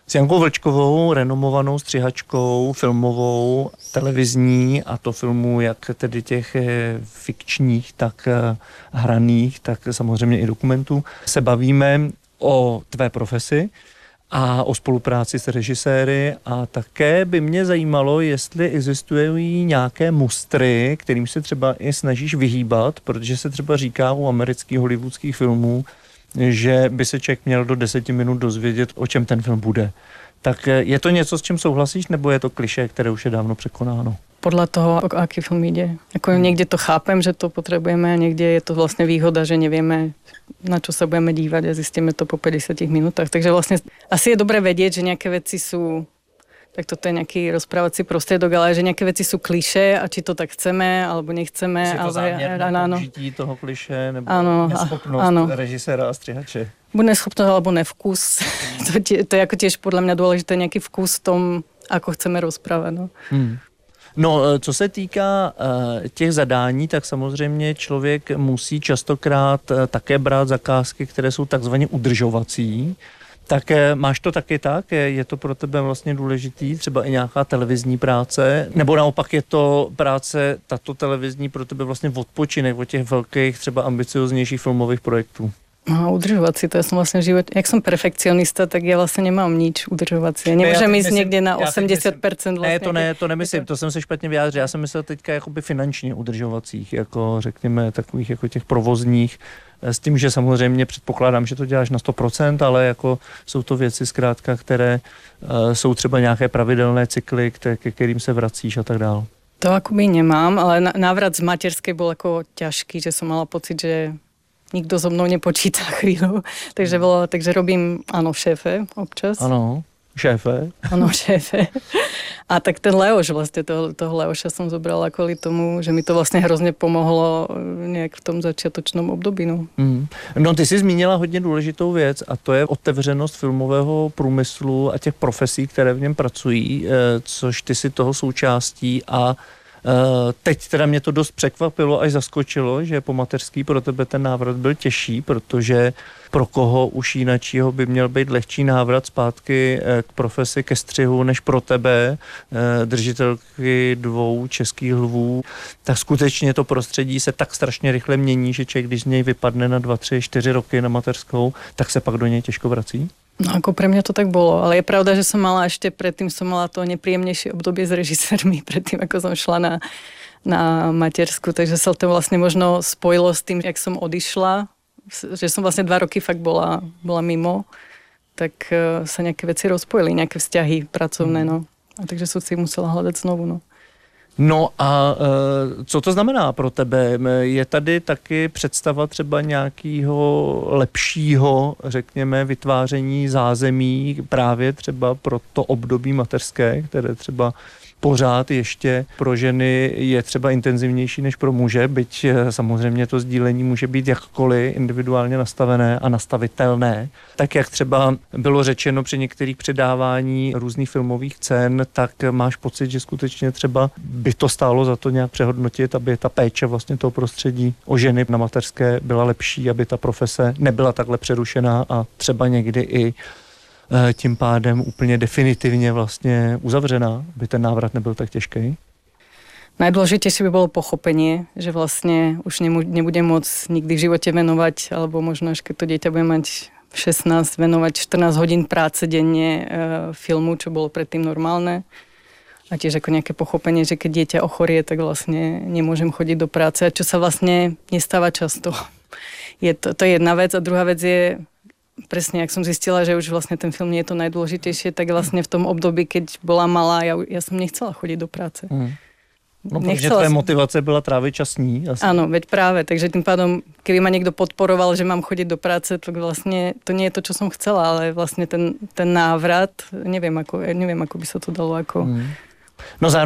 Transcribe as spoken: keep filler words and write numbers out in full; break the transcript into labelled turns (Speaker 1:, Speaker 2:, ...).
Speaker 1: S Jankou Vlčkovou, renomovanou střihačkou, filmovou, televizní, a to filmů jak tedy těch fikčních, tak hraných, tak samozřejmě i dokumentů, se bavíme o tvé profesi a o spolupráci s režiséry, a také by mě zajímalo, jestli existují nějaké mustry, kterým se třeba i snažíš vyhýbat, protože se třeba říká u amerických hollywoodských filmů, že by se člověk měl do deseti minut dozvědět, o čem ten film bude. Tak je to něco, s čím souhlasíš, nebo je to klišé, které už je dávno překonáno?
Speaker 2: Podľa toho, o aký film ide. Ako niekde to chápem, že to potrebujeme, a niekde je to vlastne výhoda, že nevieme, na čo sa budeme dívať, a zistíme to po päťdesiatich minútach. Takže vlastne asi je dobré vedieť, že nejaké veci sú, tak toto je nejaký rozprávací prostriedok, ale že nejaké veci sú klišé, a či to tak chceme, alebo nechceme.
Speaker 1: Je to záměrné použití toho klišé, nebo
Speaker 2: ano,
Speaker 1: neschopnost
Speaker 2: ano.
Speaker 1: režiséra a střihače?
Speaker 2: Buď neschopnosť, alebo nevkus. to, tie, to je ako tiež podľa mňa dôležité, nejaký vkus v tom, ako chceme rozprávať. No.
Speaker 1: Hmm. No, co se týká uh, těch zadání, tak samozřejmě člověk musí častokrát uh, také brát zakázky, které jsou takzvaně udržovací. Tak uh, máš to taky tak? Je to pro tebe vlastně důležitý, třeba i nějaká televizní práce? Nebo naopak je to práce, tato televizní, pro tebe vlastně odpočinek od těch velkých, třeba ambicioznějších filmových projektů?
Speaker 2: No, udržovací, to ja som vlastne v živote, jak som perfekcionista, tak ja vlastne nemám nič udržovací. Nemôžem ísť niekde na osmdesát percent vlastne.
Speaker 1: Ne, to ne, to nemyslím, to jsem se špatně vyjádřil. Já jsem myslel teďka jakoby finančně udržovacích, jako řekněme takových jako těch provozních, s tím, že samozřejmě předpokládám, že to děláš na sto procent, ale jako jsou to věci zkrátka, které uh, jsou třeba nějaké pravidelné cykly, které, ke kterým se vracíš a tak dále.
Speaker 2: To akoby nemám, ale návrat z materskej bol ako ťažký, že som mala pocit, že nikto so mnou nepočíta chvíľu, takže, bolo, takže robím, áno, šéfe občas.
Speaker 1: Ano, šéfe.
Speaker 2: Áno, šéfe. A tak ten Leoš, vlastne toho, toho Leoša som zobrala kvôli tomu, že mi to vlastne hrozně pomohlo nejak v tom začiatočnom období. No.
Speaker 1: Mm. No, ty jsi zmínila hodně důležitou věc, a to je otevřenost filmového průmyslu a těch profesí, které v něm pracují, což ty si toho součástí. A Uh, teď teda mě to dost překvapilo, až zaskočilo, že po mateřský pro tebe ten návrat byl těžší, protože pro koho už jinačího by měl být lehčí návrat zpátky k profesi, ke střihu, než pro tebe, držitelky dvou českých lvů. Tak skutečně to prostředí se tak strašně rychle mění, že člověk, když z něj vypadne na dva, tři, čtyři roky na mateřskou, tak se pak do něj těžko vrací?
Speaker 2: No ako pre mňa to tak bolo, ale je pravda, že som mala ešte predtým, som mala to nepríjemnejšie obdobie s režisérmi, predtým ako som šla na, na matersku, takže sa to vlastne možno spojilo s tým, jak som odišla, že som vlastne dva roky fakt bola, bola mimo, tak uh, sa nejaké veci rozpojili, nejaké vzťahy pracovné, no. A takže som si musela hľadať znovu, no.
Speaker 1: No a e, co to znamená pro tebe? Je tady taky představa třeba nějakého lepšího, řekněme, vytváření zázemí právě třeba pro to období mateřské, které třeba pořád ještě pro ženy je třeba intenzivnější než pro muže, byť samozřejmě to sdílení může být jakkoliv individuálně nastavené a nastavitelné. Tak jak třeba bylo řečeno při některých předávání různých filmových cen, tak máš pocit, že skutečně třeba by to stálo za to nějak přehodnotit, aby ta péče vlastně toho prostředí o ženy na mateřské byla lepší, aby ta profese nebyla takhle přerušená a třeba někdy i tím pádem úplně definitivně vlastně uzavřená, by ten návrat nebyl tak těžký?
Speaker 2: Najdôležitejšie by bolo pochopenie, že vlastne už nebudem môcť nikdy v živote venovať, alebo možno až keď to dieťa bude mať šestnásť, venovať štrnásť hodín práce denne e, filmu, čo bolo predtým normálne. A tiež ako nejaké pochopenie, že keď dieťa ochorie, tak vlastne nemôžem chodiť do práce, čo sa vlastne nestáva často. Je to, to je jedna vec. A druhá vec je, presne, jak som zistila, že už vlastne ten film nie je to najdôležitejšie, tak vlastne v tom období, keď bola malá, ja, ja som nechcela chodiť do práce. Mm.
Speaker 1: No, protože tvoje som... motivace byla trávit čas s ní. Asi.
Speaker 2: Áno, veď práve. Takže tým pádom, keby ma niekto podporoval, že mám chodiť do práce, tak vlastne to nie je to, čo som chcela, ale vlastne ten, ten návrat, neviem ako, neviem, ako by sa to dalo ako... Mm.
Speaker 1: No zároveň